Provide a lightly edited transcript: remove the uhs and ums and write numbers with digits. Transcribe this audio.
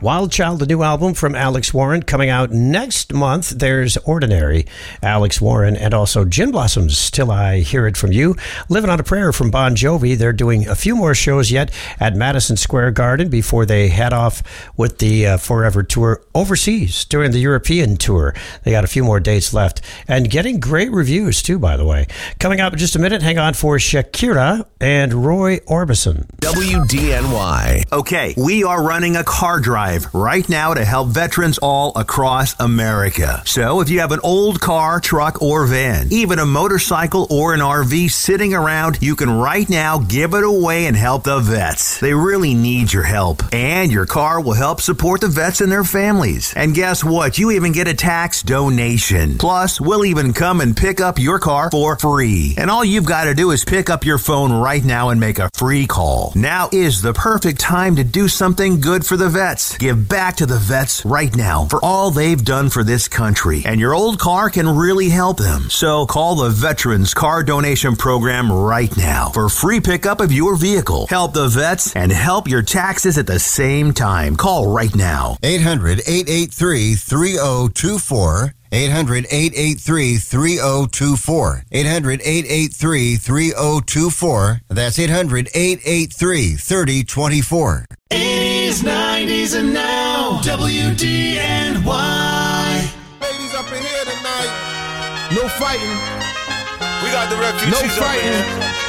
Wild Child, the new album from Alex Warren, coming out next month. There's Ordinary, Alex Warren, and also Gin Blossoms, Till I Hear It From You. Living on a Prayer from Bon Jovi. They're doing a few more shows yet at Madison Square Garden before they head off with the Forever Tour overseas during the European tour. They got a few more dates left and getting great reviews too, by the way. Coming up in just a minute, hang on for Shakira and Roy Orbison. WDNY. Okay, we are running a car drive right now to help veterans all across America. So if you have an old car, truck, or van, even a motorcycle or an RV sitting around, you can right now give it away and help the vets. They really need your help. And your car will help support the vets and their families. And guess what? You even get a tax donation. Plus, we'll even come and pick up your car for free. And all you've got to do is pick up your phone right now and make a free call. Now is the perfect time to do something good for the vets. Give back to the vets right now for all they've done for this country. And your old car can really help them. So call the Veterans Car Donation Program right now for free pickup of your vehicle. Help the vets and help your taxes at the same time. Call right now. 800-883-3024. 800-883-3024. 800-883-3024. That's 800-883-3024. 80s, 90s, and now, WDNY. Ladies up in here tonight. No fighting. We got the refugees No fighting. up in here.